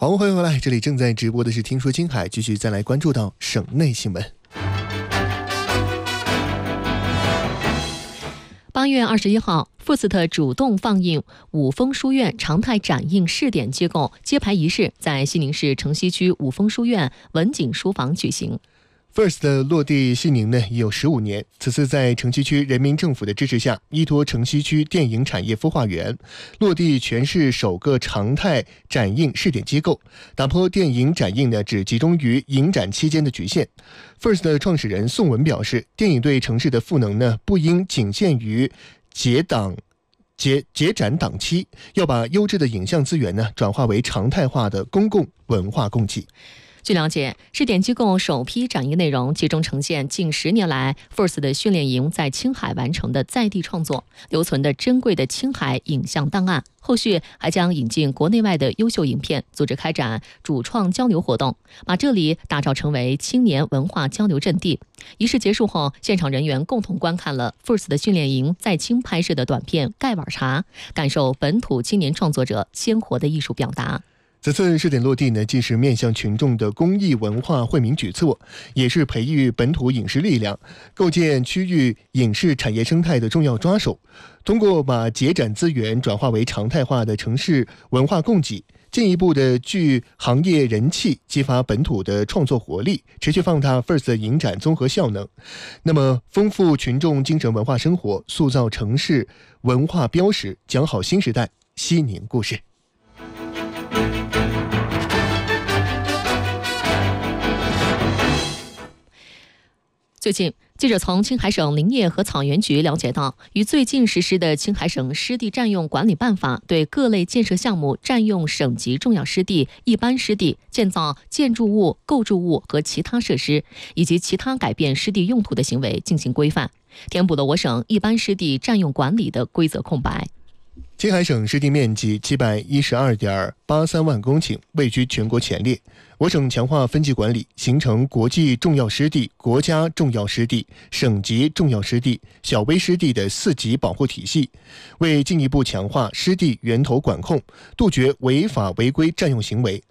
好，欢迎回来，这里正在直播的是听说青海，继续再来关注到省内新闻。 8月21号，FIRST 主动放映五峰书院常态展映试点机构揭牌仪式在西宁市城西区五峰书院文景书房举行。 FIRST 落地西宁呢已有15年，此次在城西区人民政府的支持下，依托城西区电影产业孵化园，落地全市首个常态展映试点机构，打破电影展映呢只集中于影展期间的局限。FIRST 的创始人宋文表示，电影对城市的赋能呢不应仅限于结展档期，要把优质的影像资源呢转化为常态化的公共文化供给。 据了解，试点机构首批展映内容集中呈现近10年来 FIRST 的训练营在青海完成的在地创作，留存的珍贵的青海影像档案。后续还将引进国内外的优秀影片，组织开展主创交流活动，把这里打造成为青年文化交流阵地。仪式结束后，现场人员共同观看了 FIRST 的训练营在青拍摄的短片《盖碗茶》，感受本土青年创作者鲜活的艺术表达。 此次试点落地呢，既是面向群众的公益文化惠民举措，也是培育本土影视力量、构建区域影视产业生态的重要抓手。通过把结展资源转化为常态化的城市文化供给，进一步的聚行业人气，激发本土的创作活力，持续放大 FIRST 影展综合效能。那么，丰富群众精神文化生活，塑造城市文化标识，讲好新时代西宁故事。 最近，记者从青海省林业和草原局了解到，于最近实施的青海省湿地占用管理办法，对各类建设项目占用省级重要湿地、一般湿地、建造建筑物、构筑物和其他设施，以及其他改变湿地用途的行为进行规范，填补了我省一般湿地占用管理的规则空白。 青海省湿地面积712.83万公顷，位居全国前列。我省强化分级管理，形成国际重要湿地、国家重要湿地、省级重要湿地、小微湿地的4级保护体系，为进一步强化湿地源头管控，杜绝违法违规占用行为，